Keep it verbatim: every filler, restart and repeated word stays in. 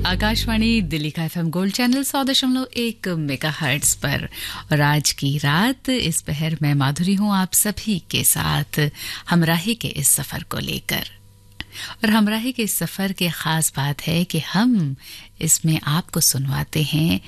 आकाशवाणी दिल्ली का FM gold channel सौ दशमलव एक मेगा हर्ट्ज पर। और आज की रात इस पहर मैं माधुरी हूं आप सभी के साथ हमराही के इस सफर को लेकर। और हमराही के इस सफर की खास बात है कि हम इसमें आपको सुनवाते हैं